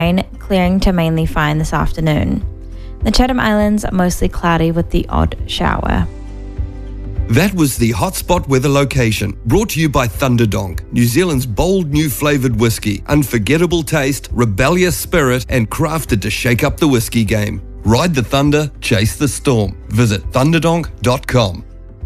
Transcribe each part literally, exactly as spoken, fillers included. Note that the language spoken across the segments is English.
rain, clearing to mainly fine this afternoon. The Chatham Islands are mostly cloudy with the odd shower. That was the Hotspot Weather Location, brought to you by Thunderdonk, New Zealand's bold new flavoured whiskey, unforgettable taste, rebellious spirit, and crafted to shake up the whiskey game. Ride the thunder, chase the storm. Visit thunderdonk dot com.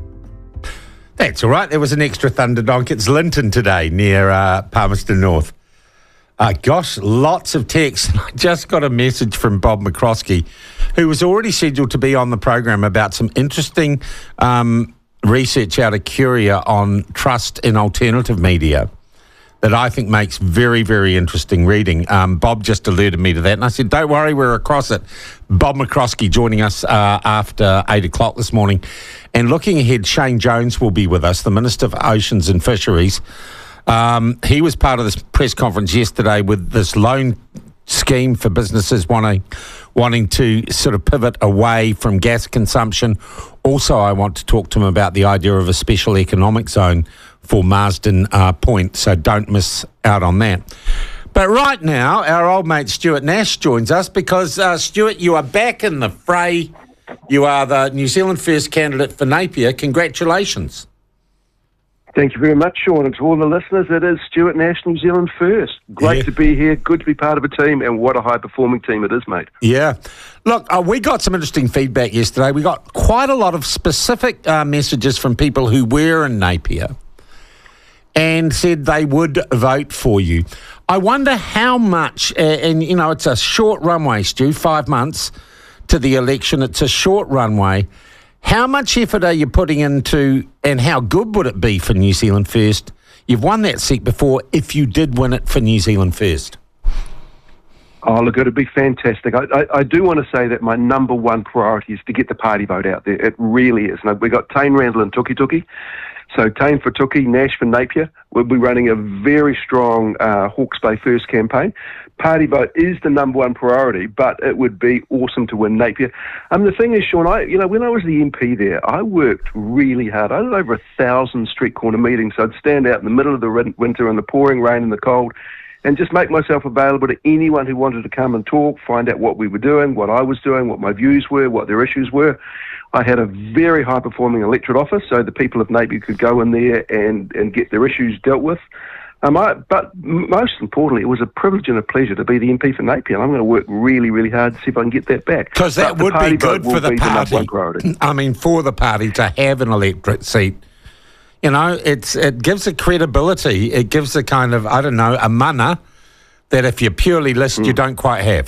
That's all right. There was an extra Thunderdonk. It's Linton today near uh, Palmerston North. Uh, gosh, lots of texts. I just got a message from Bob McCroskey, who was already scheduled to be on the program, about some interesting um, research out of Curia on trust in alternative media that I think makes very, very interesting reading. Um, Bob just alerted me to that, and I said, don't worry, we're across it. Bob McCroskey joining us uh, after eight o'clock this morning. And looking ahead, Shane Jones will be with us, the Minister for Oceans and Fisheries. Um, he was part of this press conference yesterday with this loan scheme for businesses wanting, wanting to sort of pivot away from gas consumption. Also, I want to talk to him about the idea of a special economic zone for Marsden uh, Point, so don't miss out on that. But right now, our old mate Stuart Nash joins us because, uh, Stuart, you are back in the fray. You are the New Zealand First candidate for Napier. Congratulations. Thank you very much, Sean, and to all the listeners, it is Stuart Nash, New Zealand First. Great yeah. to be here, good to be part of a team, and what a high-performing team it is, mate. Yeah. Look, uh, we got some interesting feedback yesterday. We got quite a lot of specific uh, messages from people who were in Napier and said they would vote for you. I wonder how much, uh, and, you know, it's a short runway, Stu, five months to the election. It's a short runway. How much effort are you putting into, and how good would it be for New Zealand First? You've won that seat before, if you did win it for New Zealand First. Oh, look, it'd be fantastic. I, I, I do want to say that my number one priority is to get the party vote out there. It really is. Now, we've got Tane Randall and Tuki Tuki. So Tane for Tuki, Nash for Napier. We'll be running a very strong uh, Hawke's Bay First campaign. Party vote is the number one priority, but it would be awesome to win Napier. Um, the thing is, Sean, I, you know, when I was the M P there, I worked really hard. I did over a thousand street corner meetings. So I'd stand out in the middle of the winter in the pouring rain and the cold and just make myself available to anyone who wanted to come and talk, find out what we were doing, what I was doing, what my views were, what their issues were. I had a very high-performing electorate office, so the people of Napier could go in there and, and get their issues dealt with. Um, I, but most importantly, it was a privilege and a pleasure to be the M P for Napier, and I'm going to work really, really hard to see if I can get that back. Because that would be good for the party. I mean, for the party to have an electorate seat. You know, it's it gives a credibility. It gives a kind of, I don't know, a mana that if you purely list, mm. you don't quite have.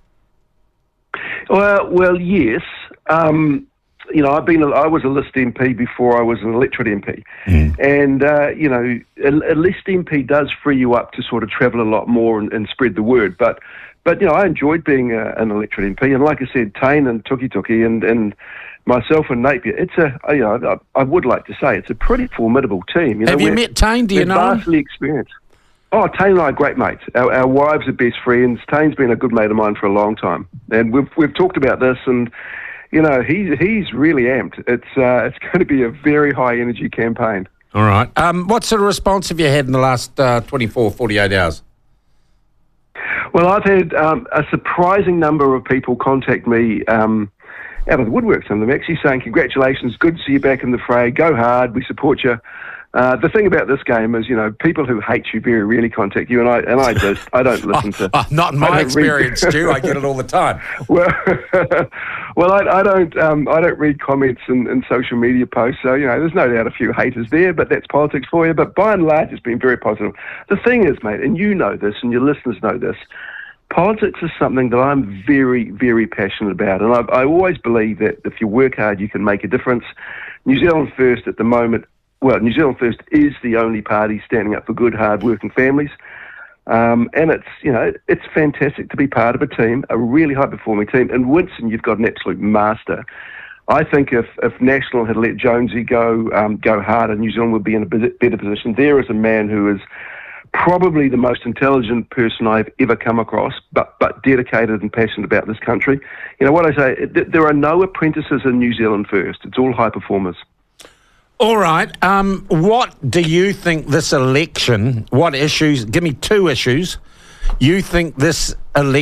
Well, well, yes. Um, you know, I've been, a, I was a list M P before I was an electorate M P. Mm. And, uh, you know, a, a list M P does free you up to sort of travel a lot more and, and spread the word. But, but you know, I enjoyed being a, an electorate M P. And like I said, Tane and Tuki Tuki and, and myself and Napier, it's a, you know, I, I would like to say it's a pretty formidable team. You know, have you met Tane? Do you know him? Vastly experienced. Oh, Tane and I are great mates. Our, our wives are best friends. Tane's been a good mate of mine for a long time. And we've, we've talked about this and, you know, he's he's really amped. It's uh, it's going to be a very high energy campaign. All right. Um, what sort of response have you had in the last uh, twenty-four, forty-eight hours? Well, I've had um, a surprising number of people contact me um, out of the woodwork. Some of them actually saying, "Congratulations, good to see you back in the fray. Go hard. We support you." Uh, the thing about this game is, you know, people who hate you very rarely contact you, and I and I just I don't listen to. oh, not in my experience, Stu. I get it all the time. well, well, I, I don't um, I don't read comments in, in social media posts, so you know, there's no doubt a few haters there, but that's politics for you. But by and large, it's been very positive. The thing is, mate, and you know this, and your listeners know this. Politics is something that I'm very, very passionate about, and I, I always believe that if you work hard, you can make a difference. New Zealand First at the moment. Well, New Zealand First is the only party standing up for good, hard-working families. Um, and it's, you know, it's fantastic to be part of a team, a really high-performing team. And Winston, you've got an absolute master. I think if, if National had let Jonesy go um, go harder, New Zealand would be in a better position. There is a man who is probably the most intelligent person I've ever come across, but, but dedicated and passionate about this country. You know, what I say, there are no apprentices in New Zealand First. It's all high performers. All right. Um, what do you think this election, what issues, give me two issues, you think this elect